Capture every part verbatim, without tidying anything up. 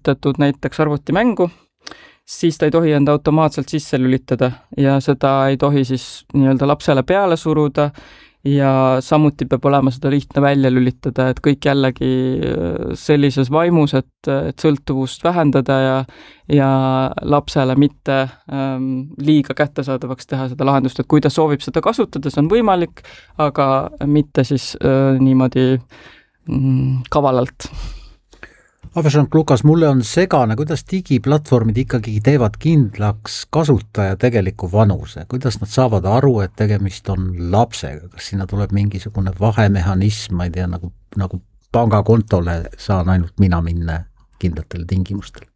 lülitatud näiteks arvutimängu, siis ta ei tohi enda automaatselt sisse lülitada ja seda ei tohi siis nii-öelda lapsele peale suruda ja samuti peab olema seda lihtne välja lülitada, et kõik jällegi sellises vaimus, et, et sõltuvust vähendada ja, ja lapsele mitte ähm, liiga kättesaadavaks teha seda lahendust, et kui ta soovib seda kasutada, see on võimalik, aga mitte siis äh, niimoodi mm, kavalalt. Avešank Lukas, mulle on segane, kuidas digiplatvormid ikkagi teevad kindlaks kasutaja tegeliku vanuse, kuidas nad saavad aru, et tegemist on lapsega, kas sinna tuleb mingisugune vahemehhanism, ma ei tea, nagu, nagu pangakontole saan ainult mina minna kindlatele tingimustele?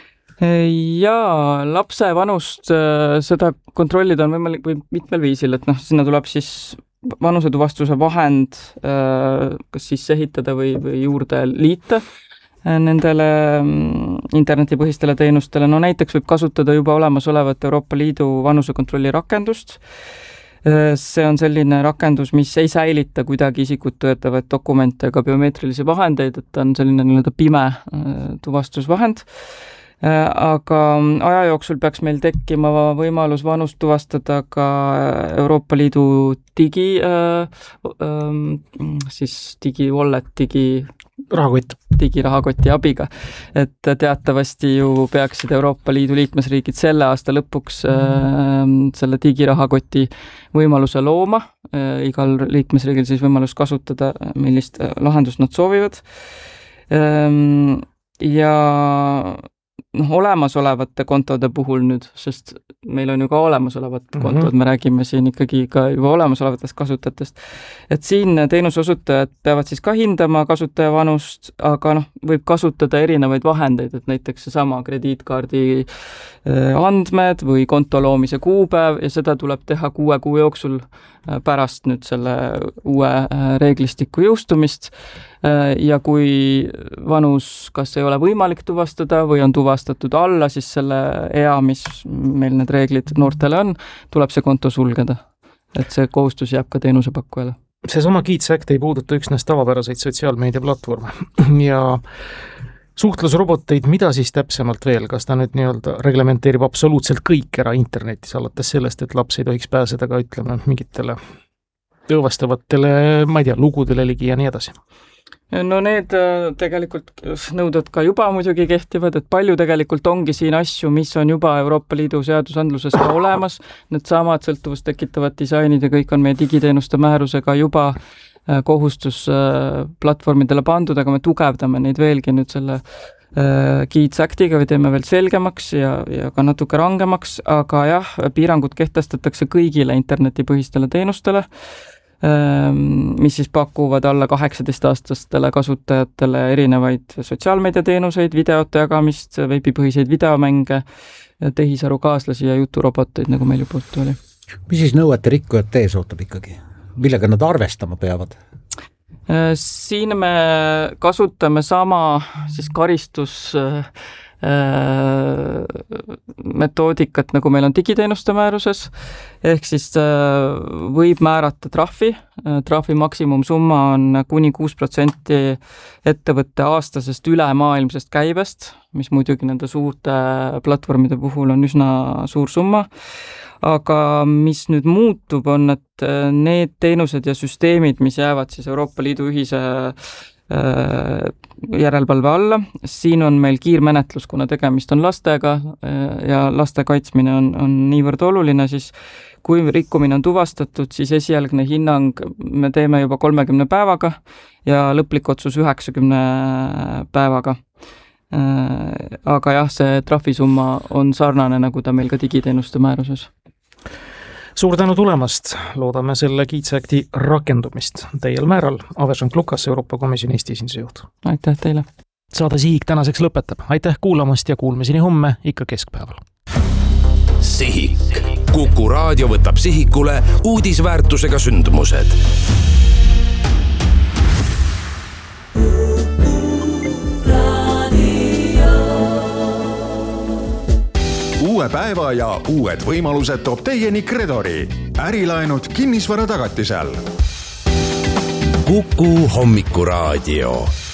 Jaa, lapse vanust seda kontrollida on võimalik või mitmel viisil, et noh, sinna tuleb siis vanusetuvastuse vahend kas sisse ehitada või, või juurde liita nendele internetipõhistele teenustele. No näiteks võib kasutada juba olemasolevat Euroopa Liidu vanusekontrolli rakendust. See on selline rakendus, mis ei säilita kuidagi isikut tõendavaid dokumente ega biomeetrilisi vahendeid, et ta on selline nii-öelda pime tuvastusvahend. Aga aja jooksul peaks meil tekkima võimalus vanust tuvastada ka Euroopa Liidu digi, siis digi-wallet, digi rahakott. digirahakoti abiga. Et teatavasti ju peaksid Euroopa Liidu liikmesriigid selle aasta lõpuks äh, selle digirahakoti võimaluse looma. Äh, igal liikmesriigil siis võimalus kasutada, millist lahendust nad soovivad. Ähm, ja noh, olemasolevate kontode puhul nüüd, sest meil on ju ka olemasolevad mm-hmm. kontod, me räägime siin ikkagi ka juba olemasolevatest kasutajatest, et siin teenusosutajad peavad siis ka hindama kasutaja vanust, aga noh, võib kasutada erinevaid vahendeid, et näiteks seesama krediitkaardi andmed või konto loomise kuupäev ja seda tuleb teha kuue kuu jooksul pärast nüüd selle uue reeglistiku jõustumist. Ja kui vanus kas ei ole võimalik tuvastada või on tuvastatud alla, siis selle ea, mis meil need reeglid noortele on, tuleb see konto sulgeda. Et see kohustus jääb ka teenusepakkujale. See sama Kids Act ei puuduta üksnes tavapäraseid sotsiaalmeediaplatvorme ja suhtlusroboteid, mida siis täpsemalt veel, kas ta nüüd nii-öelda reglementeerib absoluutselt kõik ära internetis, alates sellest, et laps ei tohiks pääseda ka ütleme mingitele õõvastavatele, ma ei tea, lugudele ligi ja nii edasi? No need tegelikult nõuded ka juba muidugi kehtivad, et palju tegelikult ongi siin asju, mis on juba Euroopa Liidu seadusandluses ka olemas, need samad sõltuvust tekitavad disainid ja kõik on meie digiteenuste määrusega juba kohustus platvormidele pandud, aga me tugevdame neid veelgi nüüd selle Kids Actiga või teeme veel selgemaks ja, ja ka natuke rangemaks, aga jah, piirangud kehtestatakse kõigile internetipõhistele teenustele, mis siis pakuvad alla kaheksateist-aastastele kasutajatele erinevaid sotsiaalmeediateenuseid, videote jagamist, veebipõhiseid videomänge, tehisaru kaaslasi ja juturoboteid, nagu meil juba juttu oli. Mis siis nõuete rikkujad tees ootab ikkagi? Millega nad arvestama peavad? Siin me kasutame sama siis karistus metoodikat, nagu meil on digiteenuste määruses, ehk siis võib määrata trahvi. Trahvi maksimumsumma on kuni kuus protsenti ettevõtte aastasest ülemaailmsest käibest, mis muidugi nende suurte platvormide puhul on üsna suur summa. Aga mis nüüd muutub, on, et need teenused ja süsteemid, mis jäävad siis Euroopa Liidu ühise järelevalve alla. Siin on meil kiirmenetlus, kuna tegemist on lastega ja laste kaitsmine on, on niivõrd oluline, siis kui rikkumine on tuvastatud, siis esialgne hinnang me teeme juba kolmekümne päevaga ja lõplik otsus üheksakümne päevaga. Aga jah, see trahvisumma on sarnane, nagu ta meil ka digiteenuste määruses. Suur tänu tulemast, loodame selle Kids Acti rakendumist täiel määral. Avešank Lukas, Euroopa Komisjoni Eesti esinduse juht. Aitäh teile. Saade Sihik tänaseks lõpetab. Aitäh kuulamast ja kuulmiseni homme ikka keskpäeval. Sihik. Kuku raadio võtab sihikule uudisväärtusega sündmused. Uue päeva ja uued võimalused toob teieni Kredori. Ärilaenud kinnisvara tagatisel. Kuku hommikuraadio.